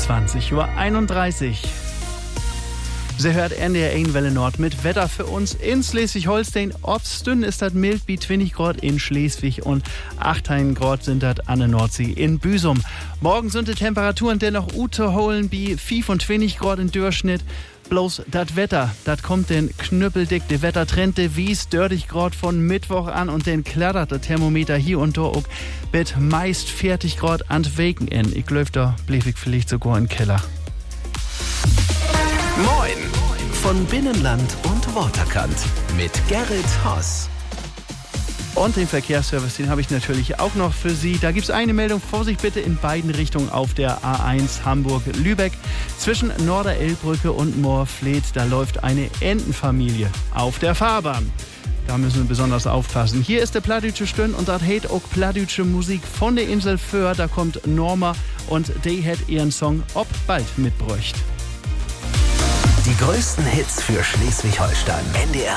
20:31 Uhr. Sie hört NDR 1 Welle Nord mit Wetter für uns in Schleswig-Holstein. Obstünn ist das mild wie 20 Grad in Schleswig und 18 Grad sind das an der Nordsee in Büsum. Morgen sind die Temperaturen dennoch zu holen wie 25 Grad im Durchschnitt. Bloß das Wetter, das kommt den knüppeldick. Der Wettertrend, der wies 30 Grad von Mittwoch an und den klettert der Thermometer hier und da auch mit meist 40 Grad an Weken in. Ich glaube, da blieb ich vielleicht sogar im Keller. Moin von Binnenland und Waterkant mit Gerrit Haas. Und den Verkehrsservice, den habe ich natürlich auch noch für Sie. Da gibt es eine Meldung. Vorsicht bitte in beiden Richtungen auf der A1 Hamburg-Lübeck. Zwischen Norderelbbrücke und Moorfleet, da läuft eine Entenfamilie auf der Fahrbahn. Da müssen wir besonders aufpassen. Hier ist der Plattdütsche Stön und das hat auch plattdütsche Musik von der Insel Föhr. Da kommt Norma und die hat ihren Song Ob bald mitbräucht. Die größten Hits für Schleswig-Holstein. NDR